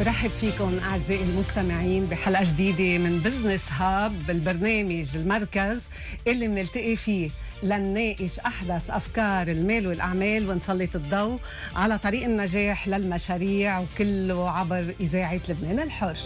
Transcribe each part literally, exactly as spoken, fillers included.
برحب فيكم أعزائي المستمعين بحلقة جديدة من بزنس هاب، البرنامج المركز اللي منلتقي فيه لنناقش أحدث أفكار المال والأعمال ونسلط الضوء على طريق النجاح للمشاريع، وكله عبر إذاعة لبنان الحر.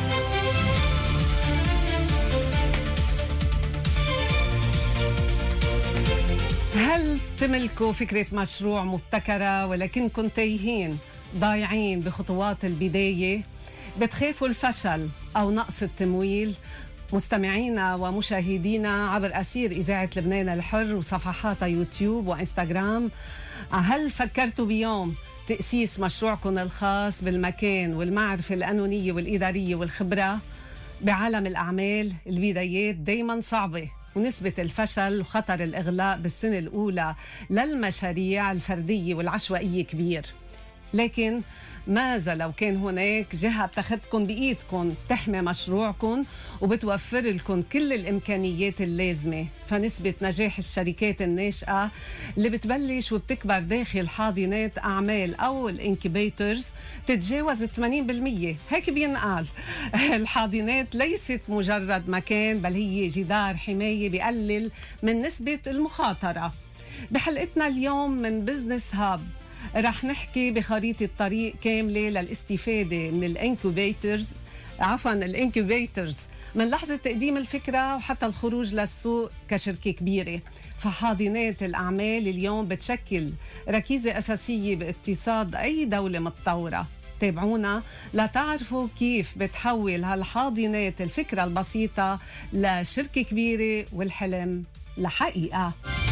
هل تملكوا فكرة مشروع مبتكرة ولكنكم تايهين ضايعين بخطوات البداية، بتخافوا الفشل أو نقص التمويل؟ مستمعينا ومشاهدينا عبر أثير إذاعة لبنان الحر وصفحاتها يوتيوب وإنستغرام، هل فكرتوا بيوم تأسيس مشروعكم الخاص بالمكان والمعرفة القانونية والإدارية والخبرة؟ بعالم الأعمال البدايات دايما صعبة، ونسبة الفشل وخطر الإغلاق بالسنة الأولى للمشاريع الفردية والعشوائية كبير. لكن ماذا لو كان هناك جهة بتاخدكم بإيدكم تحمي مشروعكم وبتوفر لكم كل الإمكانيات اللازمة؟ فنسبة نجاح الشركات الناشئة اللي بتبلش وبتكبر داخل حاضنات أعمال أو الانكيبيترز تتجاوز ثمانين بالمية. هيك بينقال. الحاضنات ليست مجرد مكان، بل هي جدار حماية بيقلل من نسبة المخاطرة. بحلقتنا اليوم من بزنس هاب رح نحكي بخريطة طريق كاملة للاستفادة من الانكوبيترز عفوا الانكوبيترز من لحظة تقديم الفكرة وحتى الخروج للسوق كشركة كبيرة. فحاضنات الأعمال اليوم بتشكل ركيزة أساسية باقتصاد أي دولة متطورة. تابعونا لتعرفوا كيف بتحول هالحاضنات الفكرة البسيطة لشركة كبيرة والحلم لحقيقة.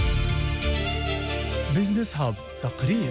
بزنس هاب تقرير.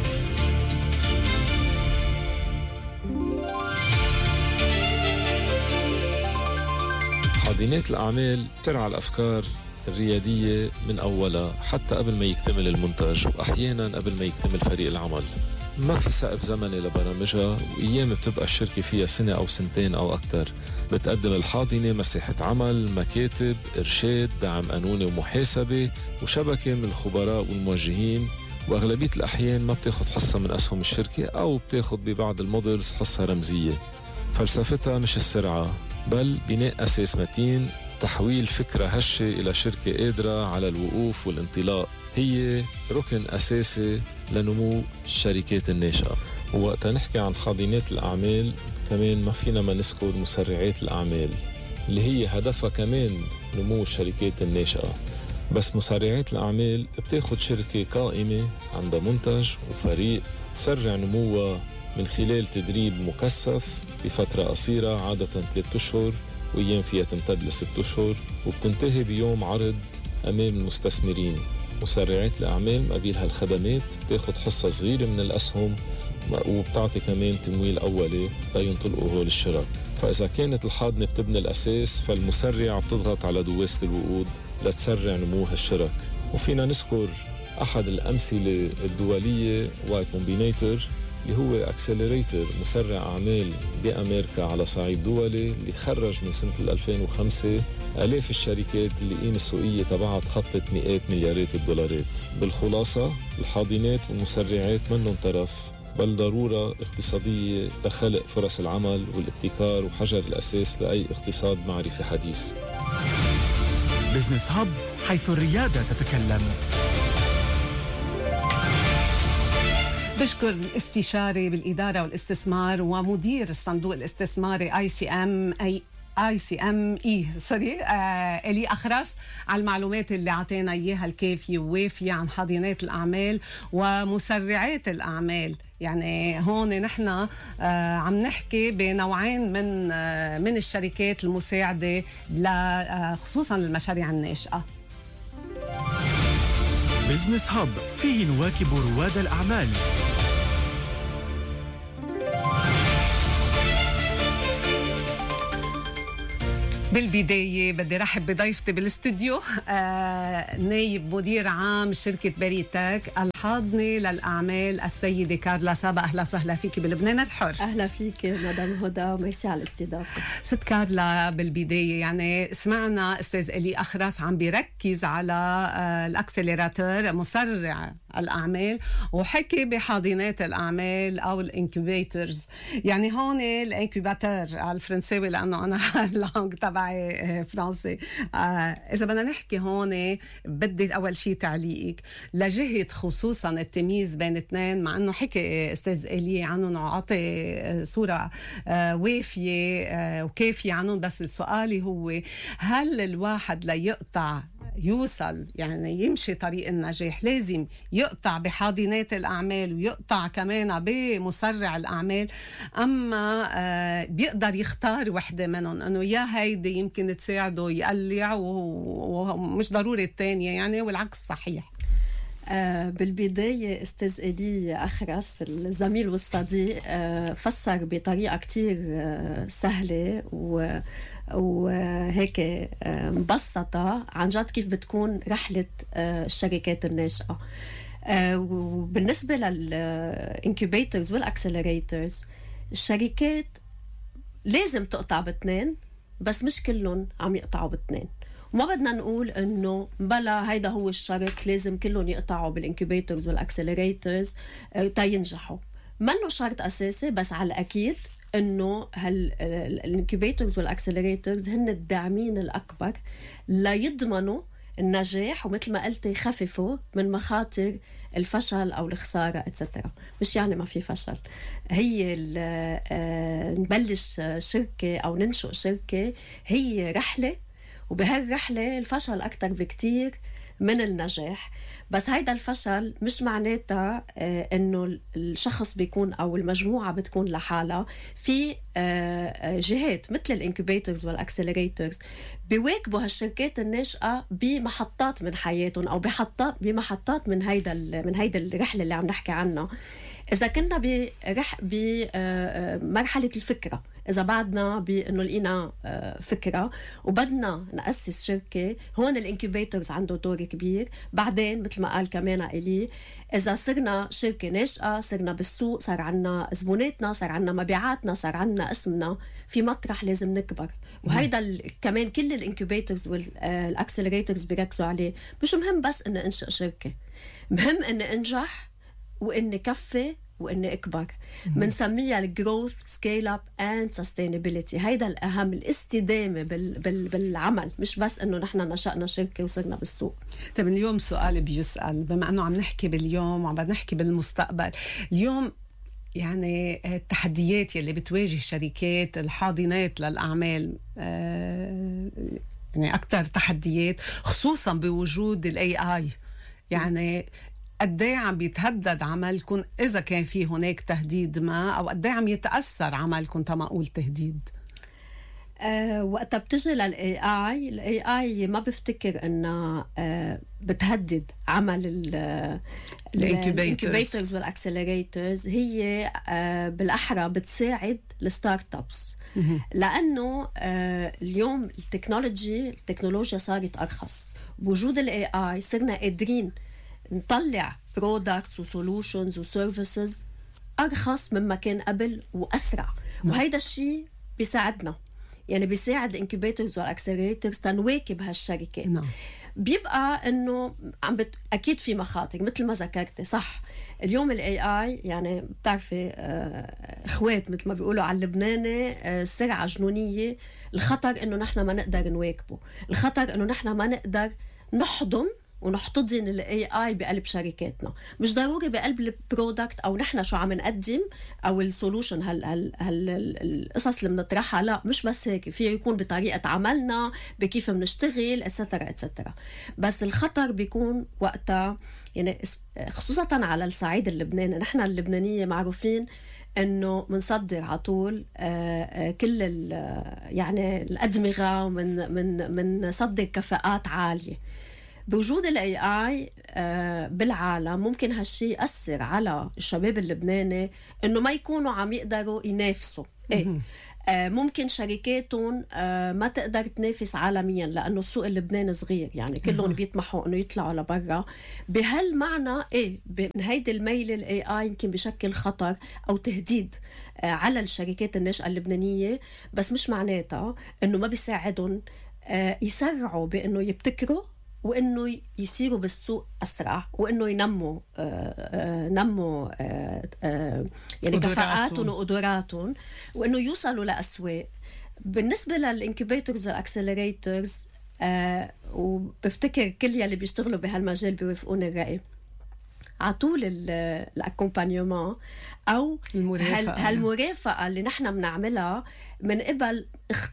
حاضنات الأعمال بترعى الأفكار الريادية من أولها حتى قبل ما يكتمل المنتج، وأحيانا قبل ما يكتمل فريق العمل. ما في سقف زمني لبرامجها، وأيام بتبقى الشركة فيها سنة أو سنتين أو أكتر. بتقدم الحاضنة مساحة عمل، مكاتب، إرشاد، دعم قانوني ومحاسبة، وشبكة من الخبراء والموجهين. وأغلبية الأحيان ما بتاخد حصة من أسهم الشركة، أو بتاخد ببعض المودلز حصة رمزية. فلسفتها مش السرعة، بل بناء أساس متين، تحويل فكرة هشة إلى شركة قادرة على الوقوف والانطلاق. هي ركن أساسي لنمو الشركات الناشئة. ووقتا نحكي عن حاضنات الأعمال كمان ما فينا ما نذكر مسرعات الأعمال اللي هي هدفها كمان نمو الشركات الناشئة. بس مسرعات الأعمال بتاخد شركة قائمة عندها منتج وفريق تسرع نموها من خلال تدريب مكثف بفترة قصيرة، عادة ثلاثة أشهر، وأيام فيها تمتد لست أشهر، وبتنتهي بيوم عرض أمام المستثمرين. مسرعات الأعمال مقابل هالخدمات بتاخد حصة صغيرة من الأسهم، وبتعطي كمان تمويل أولي لينطلقوا هول الشرك. فإذا كانت الحاضنة بتبني الأساس، فالمسرعة بتضغط على دواسة الوقود لتسرع نمو هالشرك. وفينا نذكر أحد الأمثلة الدولية واي كومبينيتر، اللي هو أكسلريتر مسرع أعمال بأمريكا على صعيد دولي، اللي خرج من سنة ألفين وخمسة آلاف الشركات اللي قيمة السوقية تبعها تخطت مئات مليارات الدولارات. بالخلاصة الحاضنات والمسرعات منهم طرف، بل ضرورة اقتصادية لخلق فرص العمل والابتكار وحجر الأساس لأي اقتصاد معرفي حديث. بزنس هاب، حيث الريادة تتكلم. بشكر استشاري بالإدارة والاستثمار ومدير الصندوق الاستثماري اي سي ام اي اي سي ام اي سوري آه الي اخرس على المعلومات اللي عطينا اياها الكافيه ووافيه عن حاضنات الاعمال ومسرعات الاعمال. يعني هون نحن آه عم نحكي بنوعين من آه من الشركات المساعده آه خصوصا للمشاريع الناشئه. بزنس هاب فيه نواكب رواد الأعمال. بالبداية بدي رحب بضيفتي بالاستوديو، آه نايب مدير عام شركة بريتك الحاضنة للأعمال السيدة كارلا سابا. أهلا وسهلا فيك بلبنان الحر. أهلا فيك مدام هدى، وميرسي على الاستضافة. ست كارلا، بالبداية يعني سمعنا أستاذ إلي أخرس عم بيركز على آه الأكسلراتور مسرع الأعمال، وحكي بحاضنات الأعمال أو الانكوبيترز. يعني هون الانكوباتور على الفرنساوي لأنه أنا اللانج تبعي فرنسي. آه إذا بدنا نحكي هون بدي أول شيء تعليقك لجهة خصوصا التمييز بين اثنين، مع أنه حكي أستاذ إلي عنهم وعطي صورة آه وافية آه وكافية عنهم، بس السؤال هو هل الواحد ليقطع يوصل يعني يمشي طريق النجاح لازم يقطع بحاضنات الأعمال ويقطع كمان بمسرع الأعمال، أما آه بيقدر يختار وحدة منهم أنه يا هيدي يمكن تساعده يقلع ومش ضروري التانية يعني، والعكس صحيح؟ آه بالبداية أستاذ إلي أخرس الزميل والصديق آه فسر بطريقة كتير آه سهلة و وهيك مبسطة عن جد كيف بتكون رحلة الشركات الناشئة. وبالنسبة للإنكوبيترز والأكسلريترز، الشركات لازم تقطع باثنين، بس مش كلهم عم يقطعوا باثنين. وما بدنا نقول انه بلا هيدا هو الشرط لازم كلهم يقطعوا بالإنكوبيترز والأكسلريترز تينجحوا. منه شرط أساسي، بس على الأكيد انه هالانكوبيترز والاكسلريترز هن الداعمين الاكبر ليضمنوا النجاح، ومثل ما قلت يخففوا من مخاطر الفشل او الخساره اتسترا. مش يعني ما في فشل، هي نبلش شركه او ننشئ شركه هي رحله، وبهالرحله الفشل اكثر بكتير من النجاح. بس هيدا الفشل مش معناتها آه انه الشخص بيكون او المجموعه بتكون لحالها. في آه جهات مثل الانكوبيترز والاكسلريترز بيواكبوا هالشركات الناشئه بمحطات من حياتهم او بحطات بمحطات من هيدا من هيدا الرحله اللي عم نحكي عنها. اذا كنا برح بمرحله الفكره، إذا بعدنا بأنه لقينا فكرة وبدنا نأسس شركة، هون الانكوبيترز عنده دور كبير. بعدين مثل ما قال كمان إلي، إذا صرنا شركة ناشئة، صرنا بالسوق، صار عنا زبوناتنا، صار عنا مبيعاتنا، صار عنا اسمنا، في مطرح لازم نكبر. وهيدا كمان كل الانكوبيترز والأكسلريترز بيركزوا عليه. مش مهم بس إن انشئ شركة، مهم إن انجح وإن كفي وإن أكبر. منسميها الجروث سكيل اب اند سستينابيليتي. هيدا الأهم، الاستدامة بال بال بالعمل، مش بس إنه نحن نشأنا شركة وصرنا بالسوق. طيب اليوم سؤال بيسأل، بما إنه عم نحكي باليوم وعم نحكي بالمستقبل، اليوم يعني التحديات يلي بتواجه شركات الحاضنات للأعمال آه يعني أكتر تحديات، خصوصا بوجود الاي اي. يعني قديه عم بيتهدد عملكم إذا كان في هناك تهديد ما، أو قديه عم يتأثر عملكم تما أقول تهديد؟ أه وقتها بتجي للاي اي، الاي اي ما بفتكر انها أه بتهدد عمل الانكوبيترز والاكسلريترز. هي أه بالاحرى بتساعد الستارت ابس، لانه أه اليوم التكنولوجي التكنولوجيا صارت ارخص. بوجود الاي اي صرنا قادرين نطلع برودكتس وسولوشنز وسيرفيسز أرخص مما كان قبل وأسرع. وهيدا الشيء بيساعدنا، يعني بيساعد الانكوبيترز والأكسلريترز تنواكب هالشركة. نعم. بيبقى إنه عم بت... أكيد في مخاطر مثل ما ذكرتي صح. اليوم الاي اي يعني بتعرفي آه اخوات مثل ما بيقولوا على اللبناني، آه سرعة جنونية. الخطر إنه نحن ما نقدر نواكبه، الخطر إنه نحن ما نقدر نحضن ونحتضن الاي اي بقلب شركاتنا. مش ضروري بقلب البرودكت او نحن شو عم نقدم او السولوشن، هال هال هال القصص اللي بنطرحها، لا مش بس هيك، فيه يكون بطريقه عملنا، بكيف بنشتغل اتسترا اتسترا. بس الخطر بيكون وقتها يعني خصوصا على الصعيد اللبناني. نحن اللبنانيه معروفين انه منصدر على طول كل يعني الادمغه، ومن من من نصدر كفاءات عاليه. بوجود الاي اي بالعالم ممكن هالشي يأثر على الشباب اللبناني انه ما يكونوا عم يقدروا ينافسوا. ايه ممكن شركاتهم ما تقدر تنافس عالميا لانه السوق اللبناني صغير، يعني كلهم بيطمحوا انه يطلعوا لبرا. بهالمعنى ايه من هيدي الميله الاي اي يمكن بشكل خطر او تهديد على الشركات الناشئه اللبنانيه، بس مش معناتها انه ما بيساعدهم يسرعوا بانه يبتكروا وإنه يصيروا بالسوق أسرع، وإنه ينموا آآ آآ نموا آآ آآ يعني كفاءاتهم وقدراتهم، وإنه يوصلوا لأسواق. بالنسبة للإنكوبيتورز والأكسلريتورز وبفتكر كل يلي بيشتغلوا بهالمجال بيوافقون الرأي، عطول الاكومبانيومون او المرافقة. هالمرافقه اللي نحن بنعملها من قبل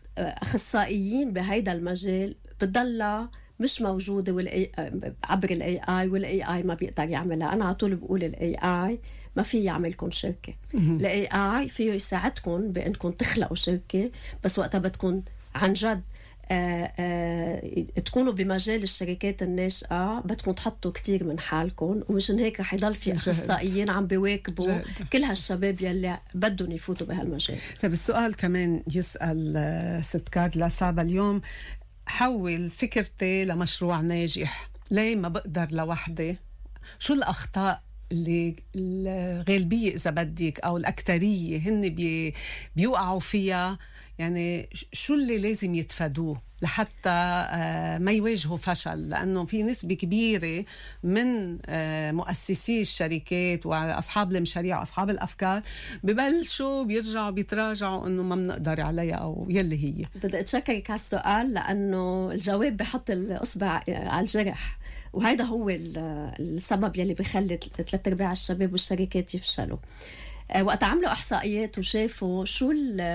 اخصائيين بهيدا المجال بتضلها مش موجوده والأي... عبر الاي اي، والاي اي ما بيقدر يعملها. انا على طول بقول الاي اي ما في يعملكم شركه، الاي اي فيه يساعدكم بانكم تخلقوا شركه، بس وقتها بدكم عن جد آه آه تكونوا بمجال الشركات الناشئة بدكم تحطوا كتير من حالكم، ومشان هيك رح يضل في أخصائيين عم بيواكبوا كل هالشباب يلي بدهم يفوتوا بهالمجال. طيب السؤال كمان يسأل ست كارلا صعبة اليوم، حول فكرتي لمشروع ناجح، ليه ما بقدر لوحدي؟ شو الأخطاء اللي الغالبية إذا بدك أو الأكترية هن بي بيوقعوا فيها؟ يعني شو اللي لازم يتفادوه لحتى ما يواجهوا فشل؟ لأنه في نسبة كبيرة من مؤسسي الشركات وأصحاب المشاريع وأصحاب الأفكار ببلشوا بيرجعوا بيتراجعوا أنه ما بنقدر عليها أو يلي هي. بدي أتشكرك على السؤال لأنه الجواب بحط الأصبع على الجرح، وهذا هو السبب يلي بيخلي ثلاث أرباع الشباب والشركات يفشلوا. وقت عملوا احصائيات وشافوا شو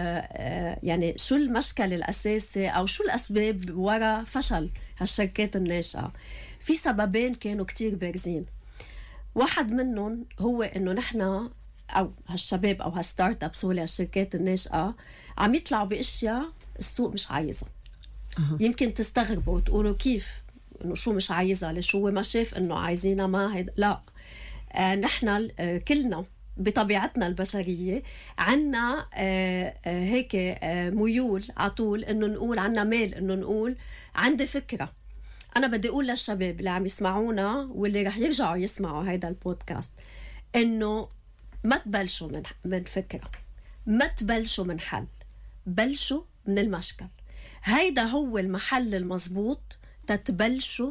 يعني شو المشكل الاساسي او شو الاسباب وراء فشل هالشركات الناشئه، في سببين كانوا كتير بارزين. واحد منهم هو انه نحن او هالشباب او هالستارت ابس ولا الشركات الناشئه عم يطلعوا باشياء السوق مش عايزها. أه. يمكن تستغربوا وتقولوا كيف انه شو مش عايزها، ليش هو ما شاف انه عايزينها؟ ما هيد لا، آه نحن آه كلنا بطبيعتنا البشرية عنا آه آه هيك آه ميول عطول انه نقول، عنا ميل انه نقول عندي فكرة. انا بدي اقول للشباب اللي عم يسمعونا واللي رح يرجعوا يسمعوا هيدا البودكاست انه ما تبلشوا من من فكرة، ما تبلشوا من حل، بلشوا من المشكل. هيدا هو المحل المزبوط تتبلشوا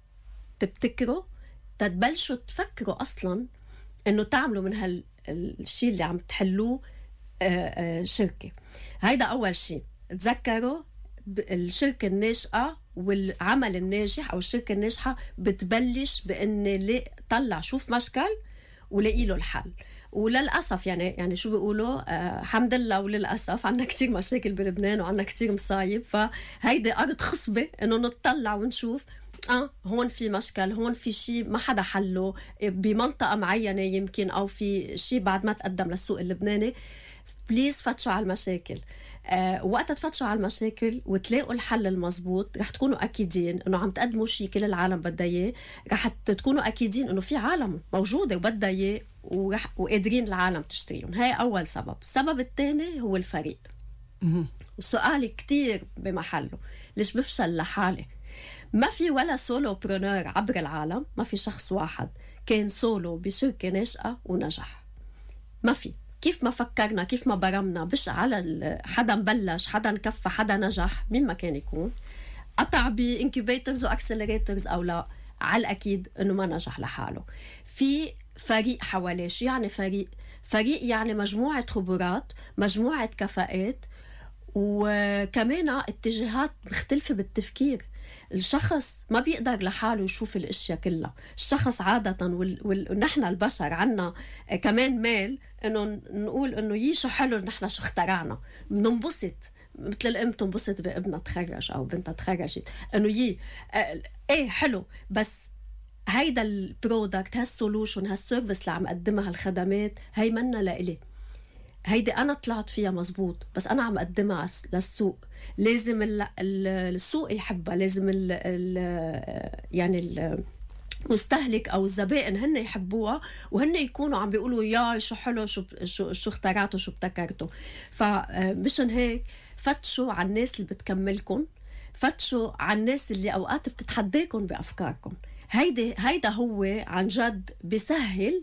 تبتكروا، تتبلشوا تفكروا اصلا انه تعملوا من هالشيء اللي عم تحلوه آآ آآ شركة. هيدا اول شيء. تذكروا الشركة الناشئة والعمل الناجح او الشركة الناجحة بتبلش بان اللي طلع شوف مشكل ولاقي له الحل. وللأسف يعني يعني شو بيقولوا آه الحمد لله وللأسف عنا كتير مشاكل بلبنان وعنا كتير مصايب، فهيدي أرض خصبة إنه نطلع ونشوف آه هون في مشكل، هون في شيء ما حدا حله بمنطقة معينة يمكن، أو في شيء بعد ما تقدم للسوق اللبناني. بليز فتشوا على المشاكل. آه وقت تفتشوا على المشاكل وتلاقوا الحل المزبوط رح تكونوا أكيدين إنه عم تقدموا شيء كل العالم بدها إياه، رح تكونوا أكيدين إنه في عالم موجودة وبدها إياه ورح وقادرين العالم تشتريهم. هاي أول سبب. السبب الثاني هو الفريق. وسؤالي كتير بمحله، ليش بفشل لحالي؟ ما في ولا سولو برونور عبر العالم، ما في شخص واحد كان سولو بشركة ناشئة ونجح. ما في. كيف ما فكرنا، كيف ما برمنا، بش على حدا مبلش، حدا نكفى، حدا نجح، مين ما كان يكون، قطع بإنكوبيترز وأكسلريترز أو لا، على الأكيد إنه ما نجح لحاله. في فريق حواليه. شو يعني فريق؟ فريق يعني مجموعة خبرات، مجموعة كفاءات، وكمان اتجاهات مختلفة بالتفكير. الشخص ما بيقدر لحاله يشوف الاشياء كلها. الشخص عادة وال... وال... ونحن البشر عنا كمان ميل انه نقول انه يي شو حلو نحن شو اخترعنا، بننبسط مثل الام تنبسط بابنها تخرج او بنتها تخرجت، انه يي اه ايه حلو، بس هيدا البرودكت، هالسولوشن، هالسيرفيس اللي عم قدمها، هالخدمات، هي منا لإلي، هيدي أنا طلعت فيها مزبوط، بس أنا عم قدمها للسوق. لازم السوق يحبها، لازم ال ال يعني المستهلك أو الزبائن هن يحبوها، وهن يكونوا عم بيقولوا يا شو حلو، شو شو شو اخترعتوا، شو ابتكرتوا. فمشان هيك فتشوا على الناس اللي بتكملكم، فتشوا على الناس اللي أوقات بتتحداكم بأفكاركم. هيدا هيدا هو عن جد بيسهل